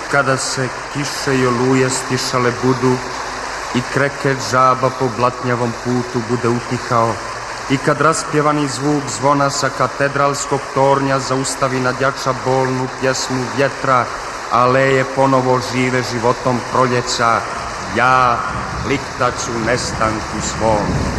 kada se kiše i oluje stišale budu i kreket žaba po blatnjavom putu bude utihao i kad raspjevani zvuk zvona sa katedralskog tornja zaustavi nadjača bolnu pjesmu vjetra, aleje ponovo žive životom proljeća, ja liktaću nestanku svom.